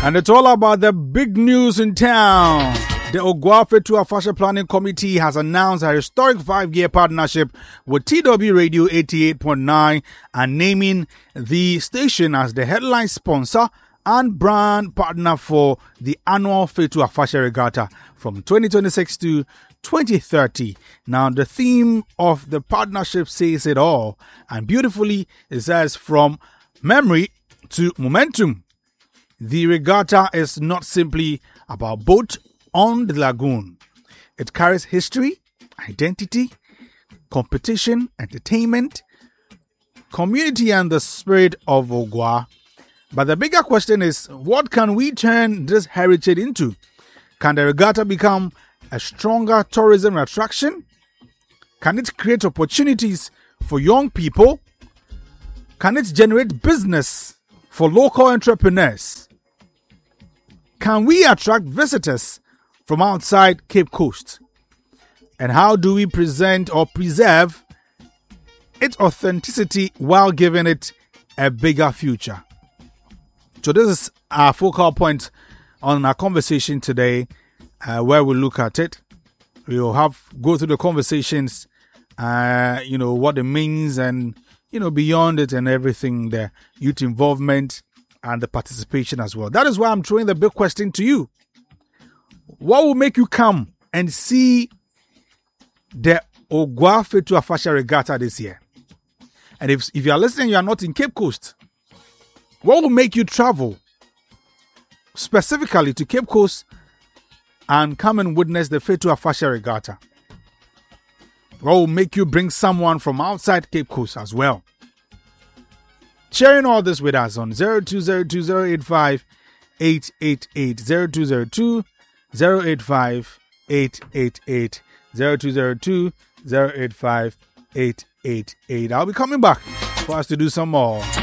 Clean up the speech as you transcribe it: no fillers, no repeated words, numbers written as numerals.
And it's all about the big news in town. The Ogwa Fetu Afasha Planning Committee has announced a historic 5-year partnership with TW Radio 88.9 and naming the station as the headline sponsor and brand partner for the annual Fetu Afasha Regatta from 2026 to 2030. Now, the theme of the partnership says it all, and beautifully it says from memory to momentum. The regatta is not simply about boat on the lagoon. It carries history, identity, competition, entertainment, community, and the spirit of Ogwa. But the bigger question is, what can we turn this heritage into? Can the regatta become a stronger tourism attraction? Can it create opportunities for young people? Can it generate business for local entrepreneurs? Can we attract visitors from outside Cape Coast? And how do we present or preserve its authenticity while giving it a bigger future? So this is our focal point on our conversation today, where we look at it. We'll go through the conversations, what it means and, beyond it and everything, the youth involvement and the participation as well. That is why I'm throwing the big question to you. What will make you come and see the Ogwa Fetu Afasha Regatta this year? And if you are listening, you are not in Cape Coast, what will make you travel specifically to Cape Coast and come and witness the Fetu Afasha Regatta? What will make you bring someone from outside Cape Coast as well? Sharing all this with us on 0202-085-888, 0202-085-888, 0202-085-888. I'll be coming back for us to do some more.